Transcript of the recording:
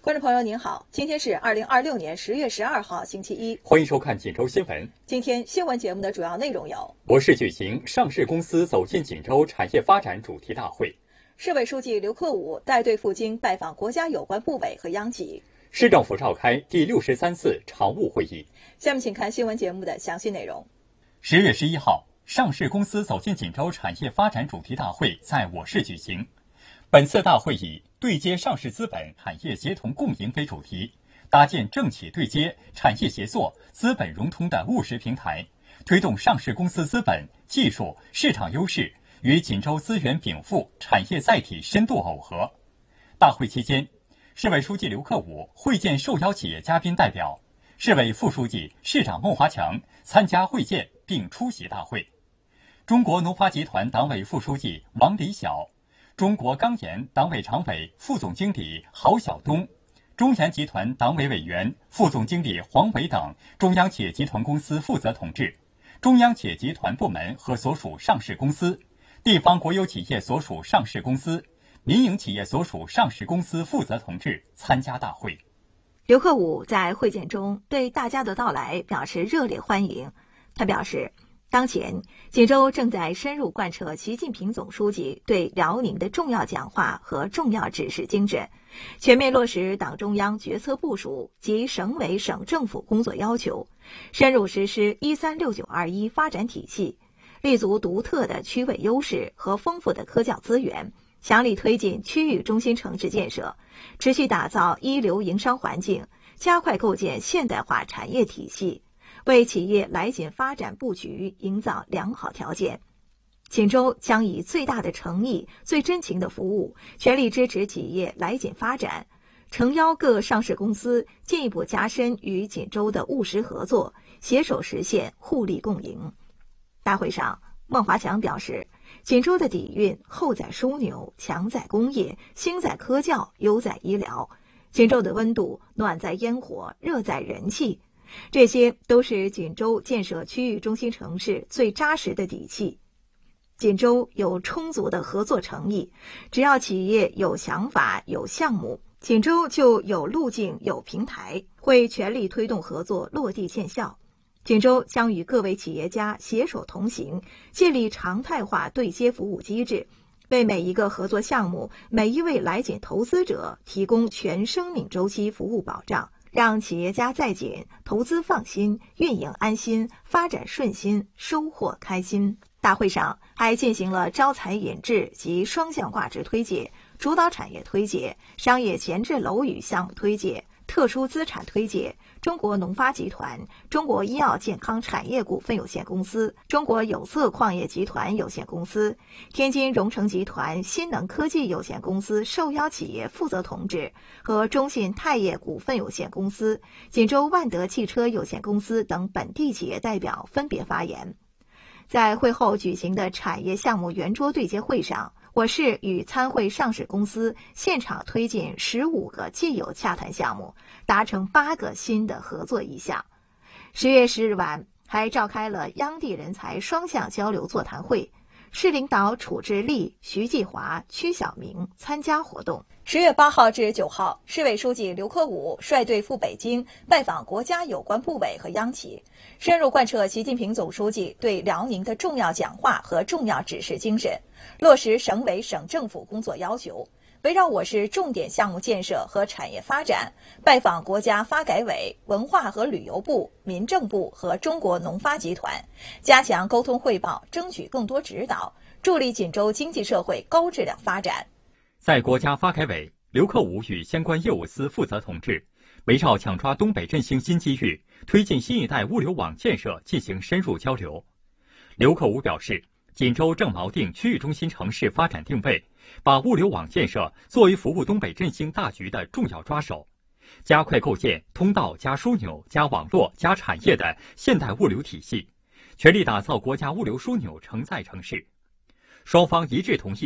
观众朋友您好，今天是2026年10月12号星期一， 欢迎收看锦州新闻。 今天新闻节目的主要内容有： 博士举行上市公司走进锦州产业发展主题大会； 市委书记刘克武带队赴京拜访国家有关部委和央企； 市政府召开第63次常务会议。 下面请看新闻节目的详细内容。 10月11号，上市公司走进锦州产业发展主题大会在我市举行。本次大会以对接上市资本产业协同共赢为主题，搭建政企对接、产业协作、资本融通的务实平台，推动上市公司资本、技术、市场优势与锦州资源禀赋、产业载体深度耦合。大会期间，市委书记刘克武会见受邀企业嘉宾代表，市委副书记、市长孟华强参加会见并出席大会。中国农发集团党委副书记王礼晓、中国钢研党委常委、副总经理郝晓东、中研集团党委委员、副总经理黄伟等中央企业集团公司负责同志、中央企业集团部门和所属上市公司、地方国有企业所属上市公司、民营企业所属上市公司负责同志参加大会。 刘克武在会见中对大家的到来表示热烈欢迎。他表示，当前，锦州正在深入贯彻习近平总书记对辽宁的重要讲话和重要指示精神，全面落实党中央决策部署及省委省政府工作要求，深入实施136921发展体系，立足独特的区位优势和丰富的科教资源，强力推进区域中心城市建设，持续打造一流营商环境，加快构建现代化产业体系，为企业来锦发展布局营造良好条件。锦州将以最大的诚意、最真情的服务，全力支持企业来锦发展，诚邀各上市公司进一步加深与锦州的务实合作，携手实现互利共赢。大会上，孟华强表示，锦州的底蕴厚在枢纽，强在工业，兴在科教，优在医疗。锦州的温度暖在烟火，热在人气，这些都是锦州建设区域中心城市最扎实的底气。锦州有充足的合作诚意，只要企业有想法、有项目，锦州就有路径、有平台，会全力推动合作落地见效。锦州将与各位企业家携手同行，建立常态化对接服务机制，为每一个合作项目、每一位来锦投资者提供全生命周期服务保障，让企业家在锦投资放心、运营安心、发展顺心、收获开心。大会上还进行了招才引智及双向挂职推介、主导产业推介、商业前置楼宇项目推介、特殊资产推介、中国农发集团、中国医药健康产业股份有限公司、中国有色矿业集团有限公司、天津荣成集团新能科技有限公司受邀企业负责同志和中信钛业股份有限公司、锦州万德汽车有限公司等本地企业代表分别发言。在会后举行的产业项目圆桌对接会上，我市与参会上市公司现场推进15个既有洽谈项目，达成8个新的合作意向。10月10日晚，还召开了央地人才双向交流座谈会，市领导楚志立、徐继华、曲晓明参加活动。10月8号至9号，市委书记刘克武率队赴北京拜访国家有关部委和央企，深入贯彻习近平总书记对辽宁的重要讲话和重要指示精神，落实省委省政府工作要求，围绕我市重点项目建设和产业发展，拜访国家发改委、文化和旅游部、民政部和中国农发集团，加强沟通汇报，争取更多指导，助力锦州经济社会高质量发展。 在国家发改委，刘克武与相关业务司负责同志围绕抢抓东北振兴新机遇，推进新一代物流网建设进行深入交流。刘克武表示，锦州正锚定区域中心城市发展定位，把物流网建设作为服务东北振兴大局的重要抓手，加快构建通道加枢纽加网络加产业的现代物流体系，全力打造国家物流枢纽承载城市。双方一致同意